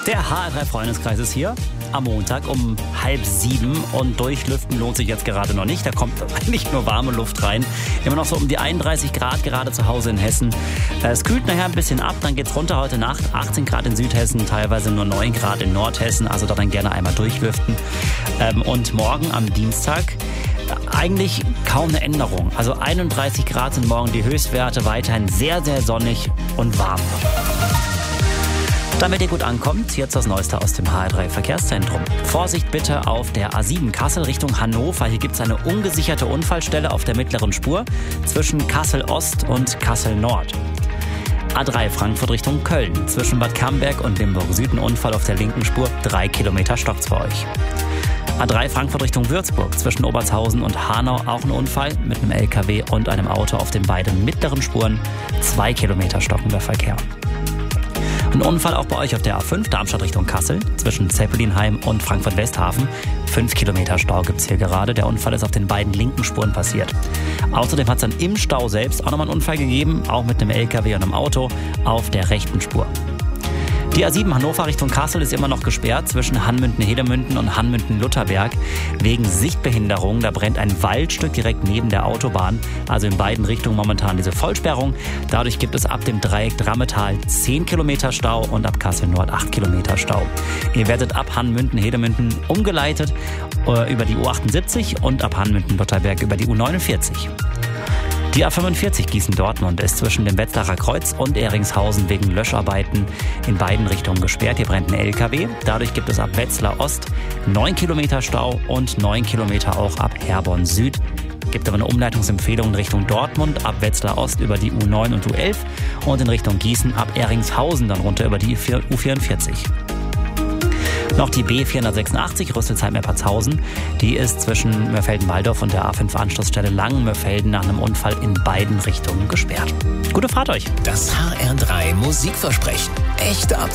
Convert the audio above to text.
Der HR3-Freundeskreis ist hier am Montag um 6:30 und durchlüften lohnt sich jetzt gerade noch nicht. Da kommt eigentlich nur warme Luft rein. Immer noch so um die 31 Grad gerade zu Hause in Hessen. Es kühlt nachher ein bisschen ab, dann geht's runter heute Nacht. 18 Grad in Südhessen, teilweise nur 9 Grad in Nordhessen. Also da dann gerne einmal durchlüften. Und morgen am Dienstag eigentlich kaum eine Änderung. Also 31 Grad sind morgen die Höchstwerte, weiterhin sehr, sehr sonnig und warm. Damit ihr gut ankommt, jetzt das Neueste aus dem HR3 Verkehrszentrum. Vorsicht bitte auf der A7 Kassel Richtung Hannover. Hier gibt es eine ungesicherte Unfallstelle auf der mittleren Spur zwischen Kassel Ost und Kassel Nord. A3 Frankfurt Richtung Köln. Zwischen Bad Camberg und Limburg Süd ein Unfall auf der linken Spur. 3 Kilometer stockt's für euch. A3 Frankfurt Richtung Würzburg. Zwischen Obertshausen und Hanau auch ein Unfall mit einem LKW und einem Auto auf den beiden mittleren Spuren. 2 Kilometer stockender Verkehr. Ein Unfall auch bei euch auf der A5, Darmstadt Richtung Kassel, zwischen Zeppelinheim und Frankfurt-Westhafen. 5 Kilometer Stau gibt's hier gerade. Der Unfall ist auf den beiden linken Spuren passiert. Außerdem hat es dann im Stau selbst auch nochmal einen Unfall gegeben, auch mit einem LKW und einem Auto auf der rechten Spur. Die A7 Hannover Richtung Kassel ist immer noch gesperrt zwischen Hanmünden-Hedemünden und Hanmünden-Lutherberg wegen Sichtbehinderung. Da brennt ein Waldstück direkt neben der Autobahn, also in beiden Richtungen momentan diese Vollsperrung. Dadurch gibt es ab dem Dreieck Drammetal 10 Kilometer Stau und ab Kassel Nord 8 Kilometer Stau. Ihr werdet ab Hanmünden-Hedemünden umgeleitet über die U78 und ab Hanmünden-Lutherberg über die U49. Die A45 Gießen-Dortmund ist zwischen dem Wetzlarer Kreuz und Ehringshausen wegen Löscharbeiten in beiden Richtungen gesperrt. Hier brennt ein LKW. Dadurch gibt es ab Wetzlar Ost 9 Kilometer Stau und 9 Kilometer auch ab Herborn Süd. Gibt aber eine Umleitungsempfehlung in Richtung Dortmund ab Wetzlar Ost über die U9 und U11 und in Richtung Gießen ab Ehringshausen dann runter über die U44. Noch die B486 Rüsselsheim-Eppertshausen. Die ist zwischen Mörfelden-Walldorf und der A5-Anschlussstelle Langen-Mörfelden nach einem Unfall in beiden Richtungen gesperrt. Gute Fahrt euch! Das HR3 Musikversprechen. Echte